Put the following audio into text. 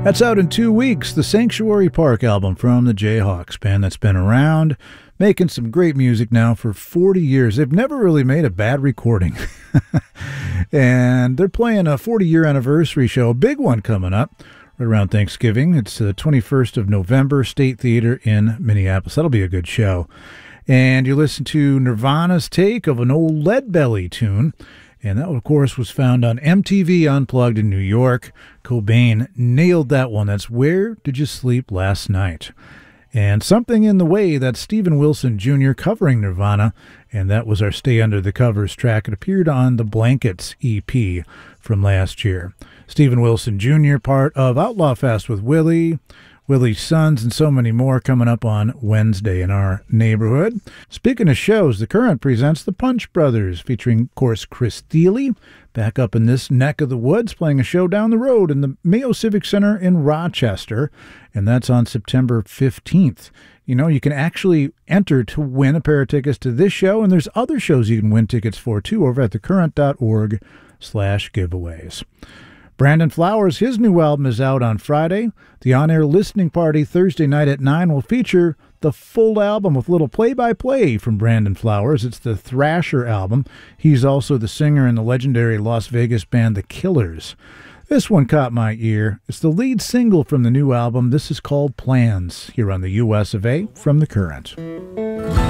That's out in 2 weeks, the Sanctuary Park album from the Jayhawks band that's been around, making some great music now for 40 years. They've never really made a bad recording. And they're playing a 40-year anniversary show, a big one coming up right around Thanksgiving. It's the 21st of November, State Theater in Minneapolis. That'll be a good show. And you listen to Nirvana's take of an old Leadbelly tune. And that, of course, was found on MTV Unplugged in New York. Cobain nailed that one. That's Where Did You Sleep Last Night? And Something in the Way, that's Steven Wilson Jr. covering Nirvana. And that was our Stay Under the Covers track. It appeared on the Blankets EP from last year. Steven Wilson Jr., part of Outlaw Fest with Willie, Willie's Sons, and so many more coming up on Wednesday in our neighborhood. Speaking of shows, The Current presents The Punch Brothers, featuring, of course, Chris Thile, back up in this neck of the woods, playing a show down the road in the Mayo Civic Center in Rochester, and that's on September 15th. You know, you can actually enter to win a pair of tickets to this show, and there's other shows you can win tickets for, too, over at thecurrent.org/giveaways. Brandon Flowers, his new album is out on Friday. The on-air listening party Thursday night at 9 will feature the full album with little play-by-play from Brandon Flowers. It's the Thrasher album. He's also the singer in the legendary Las Vegas band The Killers. This one caught my ear. It's the lead single from the new album. This is called Plans, here on the US of A from The Current.